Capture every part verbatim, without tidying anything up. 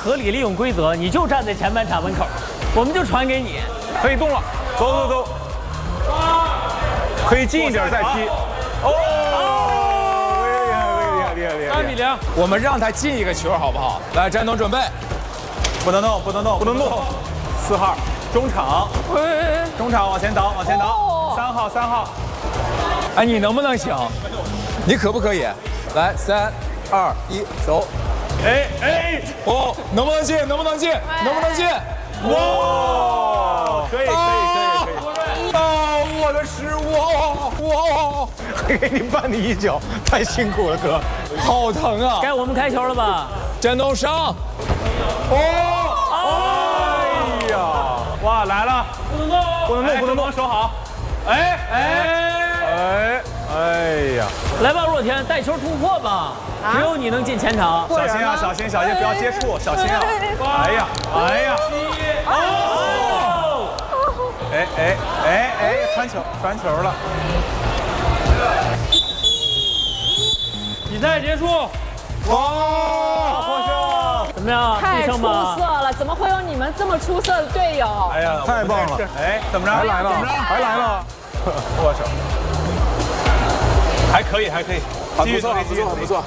合理利用规则，你就站在前半场门口，我们就传给你。 可以动了，走走走，可以近一点再踢。哦，厉害厉害厉害厉害！ 三比零， 我们让他进一个球好不好？来，詹东准备， 不能动，不能动，不能动。四号中场，中场往前倒，往前倒。三号，三号。 哎，你能不能行？你可不可以？来，三、二、一，走。 哎哎， 哦，能不能进？能不能进？能不能进？ 哇，可以可以可以可以。 啊，我的失误！哇， 给你绊你一脚，太辛苦了，哥， 好疼啊！ 该我们开球了吧？ 詹东上。哦， 哎呀，哇，来了，不能动，不能动，不能动，手好。哎哎哎哎呀！ 来吧，若天，带球突破吧，只有你能进前场。 小心啊，小心小心，不要接触，小心啊！哎呀哎呀！哦！哎哎哎哎，传球传球了！ 比赛结束。 哇，获胜！ 怎么样？ 太出色了！怎么会有你们这么出色的队友？ 哎呀，太棒了！哎，怎么着？还来了？还来了？握手。还可以，还可以， 很不错，很不错，很不错。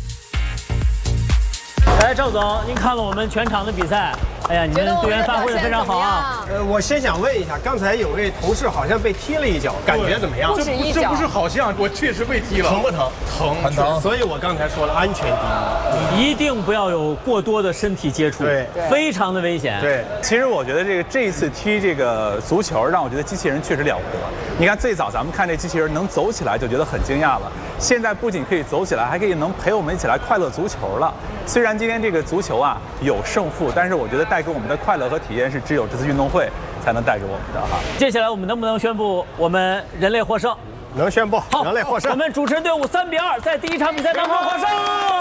来，赵总，您看了我们全场的比赛，哎呀，你们队员发挥的非常好啊。 呃，我先想问一下，刚才有位同事好像被踢了一脚，感觉怎么样？ 不止一脚， 这不是好像，我确实被踢了， 疼不疼？ 疼， 很疼。所以我刚才说了，安全第一，一定不要有过多的身体接触， 对， 非常的危险。 对，其实我觉得这个这一次踢这个足球，让我觉得机器人确实了不得。你看最早咱们看这机器人能走起来就觉得很惊讶了，现在不仅可以走起来，还可以能陪我们一起来快乐足球了。虽然今天这个足球啊有胜负，但是我觉得带给我们的快乐和体验是只有这次运动会才能带给我们的哈。 接下来我们能不能宣布我们人类获胜？ 能宣布， 好， 人类获胜。 我们主持人队伍三比二在第一场比赛当中获胜。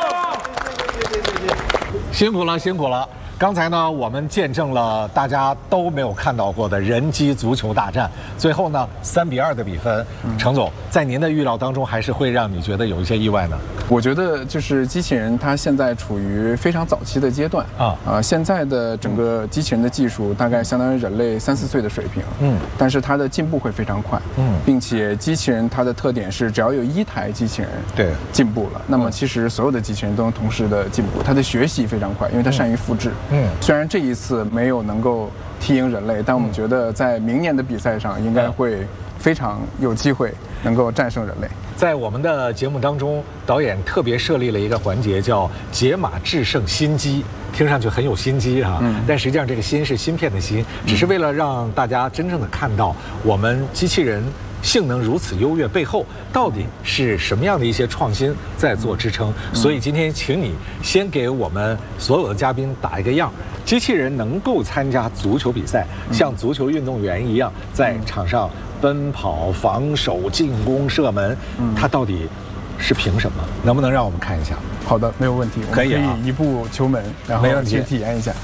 辛苦了，辛苦了。刚才呢，我们见证了大家都没有看到过的人机足球大战，最后呢，三比二的比分。嗯、程总，在您的预料当中，还是会让你觉得有一些意外呢？ 我觉得就是机器人，它现在处于非常早期的阶段啊啊、呃！现在的整个机器人的技术大概相当于人类三四岁的水平，嗯，但是它的进步会非常快，嗯，并且机器人它的特点是，只要有一台机器人对进步了，那么其实所有的机器人都能同时的进步，它的学习非常快，因为它善于复制。嗯，虽然这一次没有能够踢赢人类，但我们觉得在明年的比赛上应该会非常有机会能够战胜人类。 在我们的节目当中，导演特别设立了一个环节，叫“解码制胜心机”，听上去很有心机啊，嗯、但实际上这个“心”是芯片的“芯”，只是为了让大家真正的看到我们机器人性能如此优越背后到底是什么样的一些创新在做支撑。嗯、所以今天请你先给我们所有的嘉宾打一个样，机器人能够参加足球比赛，嗯、像足球运动员一样在场上奔跑、防守、进攻、射门，嗯、它到底是凭什么？能不能让我们看一下？ 好的，没有问题， 可以、啊、 可以移步球门，然后去体验一下。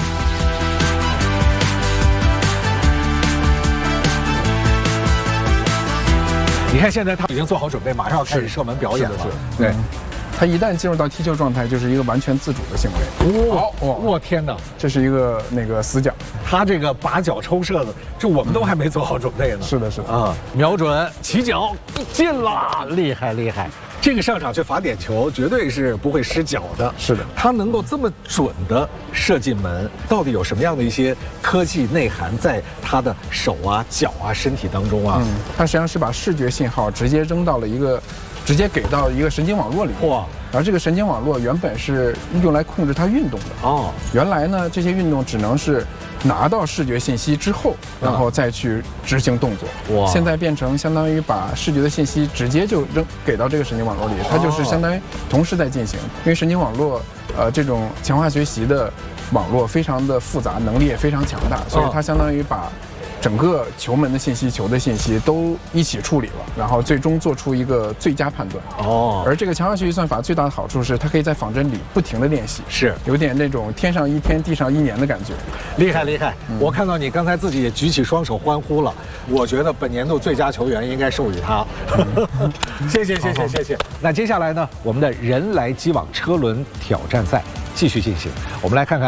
你看，现在他已经做好准备，马上要开始射门表演了。 是对，他一旦进入到踢球状态，就是一个完全自主的行为。 哇哇！我天哪， 这是一个那个死角。 他这个拔脚抽射的，这我们都还没做好准备呢。 是的，是的啊，瞄准起脚进了，厉害厉害！这个上场去罚点球，绝对是不会失脚的。 是的， 他能够这么准的射进门，到底有什么样的一些科技内涵在他的手啊、脚啊、身体当中啊？嗯， 他实际上是把视觉信号直接扔到了一个，直接给到一个神经网络里面。哇！然后这个神经网络原本是用来控制它运动的。哦。原来呢，这些运动只能是拿到视觉信息之后，然后再去执行动作。哇！现在变成相当于把视觉的信息直接就扔给到这个神经网络里，它就是相当于同时在进行。因为神经网络，呃，这种强化学习的网络非常的复杂，能力也非常强大，所以它相当于把整个球门的信息、球的信息都一起处理了，然后最终做出一个最佳判断。哦。而这个强化学习算法最大的好处是，它可以在仿真里不停的练习， 是有点那种天上一天、地上一年的感觉。 厉害厉害！嗯、我看到你刚才自己也举起双手欢呼了，我觉得本年度最佳球员应该授予他。嗯、谢谢谢谢谢谢。那接下来呢，我们的人来机网车轮挑战赛继续进行，我们来看看。